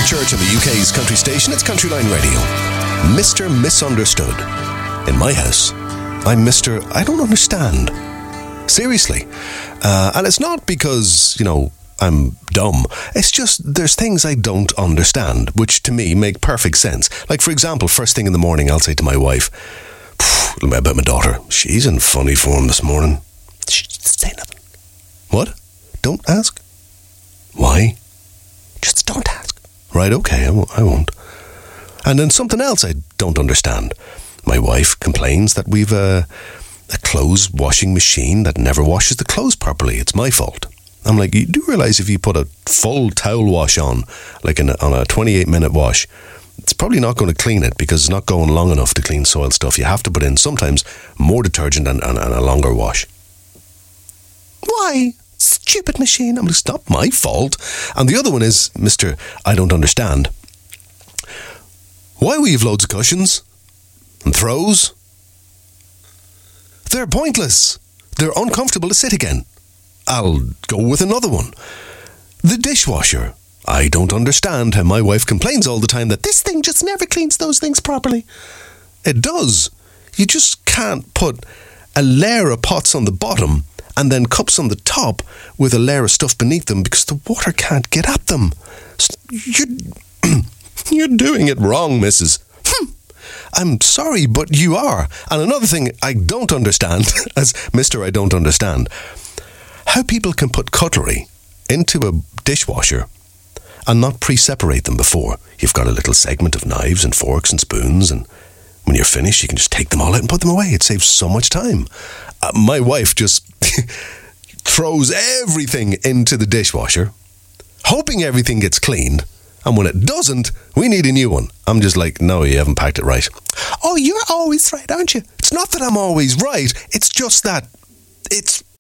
Church on the UK's country station. It's Country Line Radio. Mr. Misunderstood. In my house, I'm Mr. I don't understand. Seriously. And it's not because, I'm dumb. It's just there's things I don't understand, which to me make perfect sense. Like, for example, first thing in the morning, I'll say to my wife, about my daughter, she's in funny form this morning. She didn't say nothing. What? Don't ask? Why? Just don't ask. Right, okay, I won't. And then something else I don't understand. My wife complains that we've a clothes washing machine that never washes the clothes properly. It's my fault. I'm like, you do realise if you put a full towel wash on, like on a 28-minute wash, it's probably not going to clean it because it's not going long enough to clean soil stuff. You have to put in sometimes more detergent and a longer wash. Why? Stupid machine. I'm like, it's not my fault. And the other one is, Mr. I don't understand. Why we have loads of cushions and throws? They're pointless. They're uncomfortable to sit again. I'll go with another one. The dishwasher. I don't understand how my wife complains all the time that this thing just never cleans those things properly. It does. You just can't put a layer of pots on the bottom and then cups on the top with a layer of stuff beneath them because the water can't get at them. You're doing it wrong, missus. I'm sorry, but you are. And another thing I don't understand, as Mr. I don't understand, how people can put cutlery into a dishwasher and not pre-separate them before. You've got a little segment of knives and forks and spoons, and when you're finished, you can just take them all out and put them away. It saves so much time. My wife just throws everything into the dishwasher, hoping everything gets cleaned, and when it doesn't, we need a new one. I'm just like, no, you haven't packed it right. Oh, you're always right, aren't you? It's not that I'm always right, it's just that it's